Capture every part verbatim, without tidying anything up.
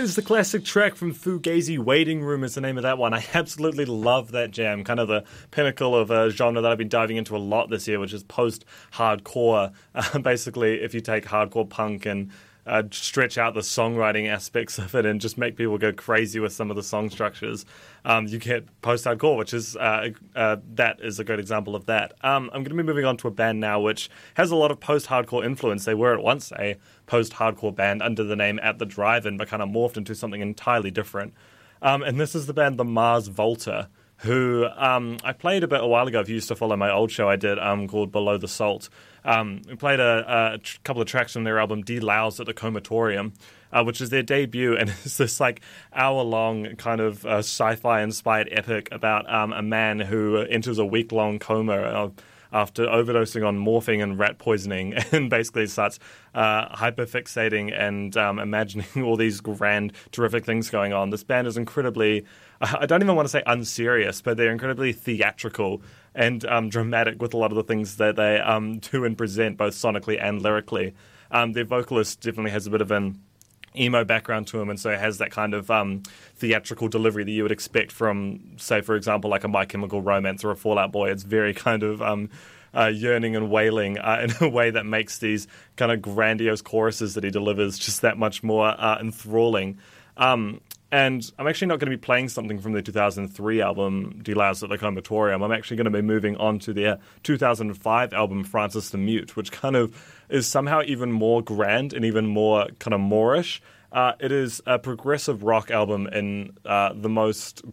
is the classic track from Fugazi. Waiting Room is the name of that one. I absolutely love that jam. Kind of the pinnacle of a genre that I've been diving into a lot this year, which is post-hardcore. Uh, basically, if you take hardcore punk and uh, stretch out the songwriting aspects of it and just make people go crazy with some of the song structures, um, you get post-hardcore, which is uh, uh, that is a good example of that. Um, I'm going to be moving on to a band now which has a lot of post-hardcore influence. They were at once a post-hardcore band under the name At the Drive-In, but kind of morphed into something entirely different. Um, and this is the band The Mars Volta, who um, I played a bit a while ago. If you used to follow my old show I did um, called Below the Salt. Um, we played a, a tr- couple of tracks from their album De-Loused at the Comatorium, uh, which is their debut, and it's this like hour-long kind of uh, sci-fi inspired epic about um, a man who enters a week-long coma uh, after overdosing on morphine and rat poisoning, and basically starts uh, hyperfixating and um, imagining all these grand, terrific things going on. This band is incredibly, I don't even want to say unserious, but they're incredibly theatrical and um, dramatic with a lot of the things that they um, do and present, both sonically and lyrically. Um, their vocalist definitely has a bit of an emo background to him, and so it has that kind of um, theatrical delivery that you would expect from, say, for example, like a My Chemical Romance or a Fall Out Boy. It's very kind of um, uh, yearning and wailing uh, in a way that makes these kind of grandiose choruses that he delivers just that much more uh, enthralling. Um, and I'm actually not going to be playing something from the two thousand three album, De-Loused at the Comatorium. I'm actually going to be moving on to their two thousand five album, Francis the Mute, which kind of is somehow even more grand and even more kind of Moorish. Uh, it is a progressive rock album in uh, the most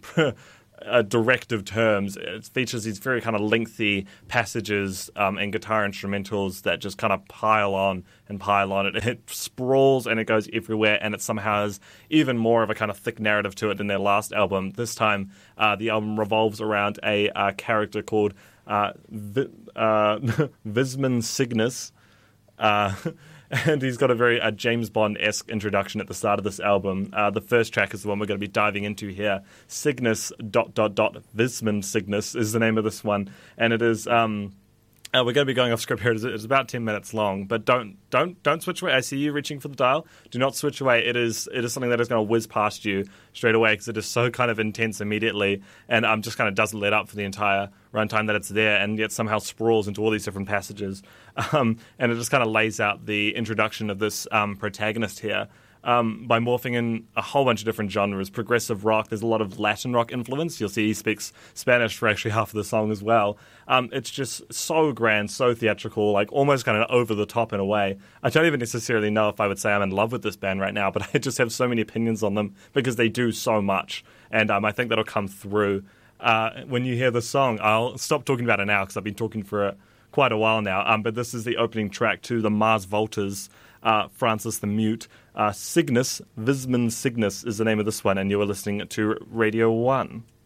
uh, directive terms. It features these very kind of lengthy passages um, and guitar instrumentals that just kind of pile on and pile on. It, it sprawls and it goes everywhere, and it somehow has even more of a kind of thick narrative to it than their last album. This time, uh, the album revolves around a uh, character called uh, Vi- uh, Visman Cygnus. Uh, and he's got a very uh, James Bond-esque introduction at the start of this album. Uh, the first track is the one we're going to be diving into here. Cygnus dot dot dot Visman Cygnus is the name of this one, and it is. Um, Uh, we're going to be going off script here. It's, it's about ten minutes long, but don't don't don't switch away. I see you reaching for the dial. Do not switch away. It is it is something that is going to whiz past you straight away because it is so kind of intense immediately, and um just kind of doesn't let up for the entire runtime that it's there, and yet somehow sprawls into all these different passages. Um, and it just kind of lays out the introduction of this um, protagonist here. Um, by morphing in a whole bunch of different genres. Progressive rock, there's a lot of Latin rock influence. You'll see he speaks Spanish for actually half of the song as well. Um, it's just so grand, so theatrical, like almost kind of over the top in a way. I don't even necessarily know if I would say I'm in love with this band right now, but I just have so many opinions on them because they do so much. And um, I think that'll come through uh, when you hear the song. I'll stop talking about it now because I've been talking for a, quite a while now. Um, but this is the opening track to the Mars Volta's Uh, Francis the Mute. Uh, Cygnus, Visman Cygnus is the name of this one, and you are listening to Radio one.